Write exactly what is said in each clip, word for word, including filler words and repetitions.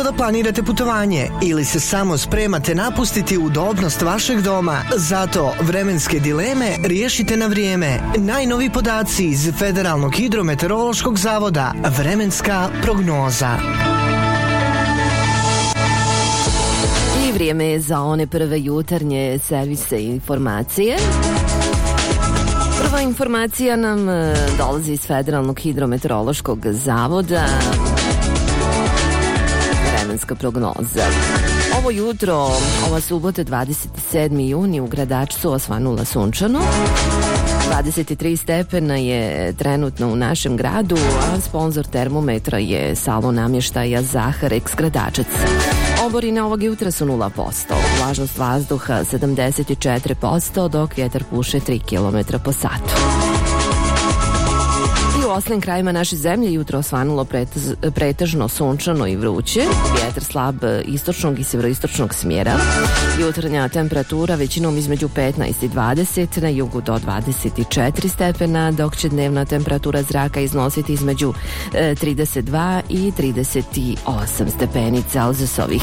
da planirate putovanje ili se samo spremate napustiti udobnost vašeg doma, zato vremenske dileme riješite na vrijeme. Najnovi podaci iz Federalnog hidrometeorološkog zavoda. Vremenska prognoza. I vrijeme je za one prve jutarnje servise i informacije. Prva informacija nam dolazi iz Federalnog hidrometeorološkog zavoda. Vremenska prognoza. Ovo jutro, ova subota dvadeset sedmi juni u Gradačcu osvanula sunčano. dvadeset tri stepena je trenutno u našem gradu, a sponzor termometra je salon namještaja Zahar Eks Gradačac. Oborine ovog jutra su nula posto, vlažnost vazduha sedamdeset četiri posto, dok vjetar puše tri kilometra po satu. U ostalim krajima naše zemlje jutro osvanulo pretez, pretežno sunčano i vruće, vjetar slab istočnog i sjeveroistočnog smjera. Jutarnja temperatura većinom između petnaest i dvadeset, na jugu do dvadeset četiri stepena, dok će dnevna temperatura zraka iznositi između e, trideset dva i trideset osam stepeni Celzijusovih.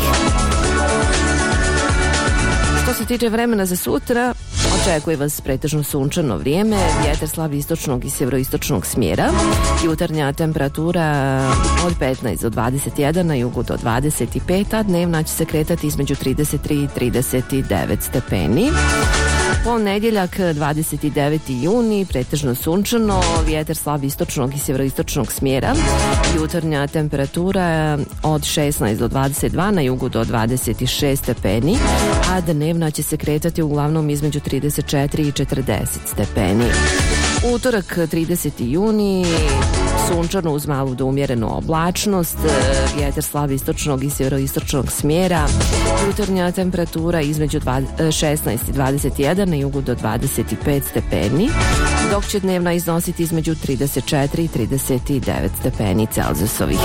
Što se tiče vremena za sutra, očekuje vas pretežno sunčano vrijeme, vjetar slab istočnog i sjeveroistočnog smjera. Jutarnja temperatura od petnaest do dvadeset jedan, na jugu do dvadeset pet, a dnevna će se kretati između trideset tri i trideset devet stepeni. Ponedjeljak dvadeset deveti juni, pretežno sunčano, vjetar slab istočnog i sjeveroistočnog smjera. Jutarnja temperatura od šesnaest do dvadeset dva, na jugu do dvadeset šest stepeni, a dnevna će se kretati uglavnom između trideset četiri i četrdeset stepeni. Utorak trideseti juni, sunčano uz malu do umjerenu oblačnost, vjetar slab istočnog i sjeveroistočnog smjera. Jutarnja temperatura između šesnaest i dvadeset jedan, na jugu do dvadeset pet stepeni, dok će dnevna iznositi između trideset četiri i trideset devet stepeni Celzijusovih.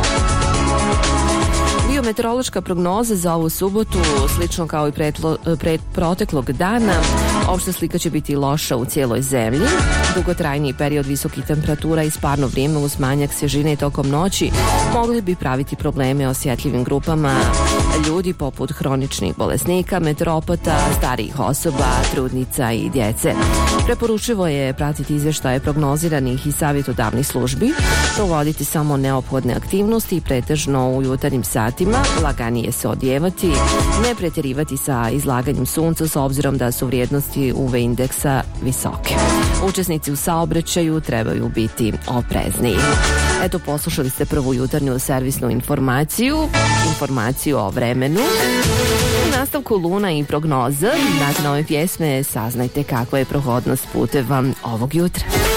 Biometeorološka prognoza za ovu subotu, slično kao i pretlo, pret proteklog dana, opšta slika će biti loša u cijeloj zemlji. Dugotrajniji period visokih temperatura i sparno vrijeme uz manjak svježine tokom noći mogli bi praviti probleme osjetljivim grupama ljudi poput hroničnih bolesnika, meteoropata, starijih osoba, trudnica i djece. Preporučivo je pratiti izvještaje prognoziranih i savjetodavnih službi, provoditi samo neophodne aktivnosti i pretežno u jutarnjim satima, laganije se odjevati, ne pretjerivati sa izlaganjem sunca s obzirom da su vrijednosti U V indeksa visoke. Učesnici u saobraćaju trebaju biti oprezniji. Eto, poslušali ste prvu jutarnju servisnu informaciju, informaciju o vremenu. U nastavku Luna i prognoza, nakon ove pjesme saznajte kakva je prohodnost puteva ovog jutra.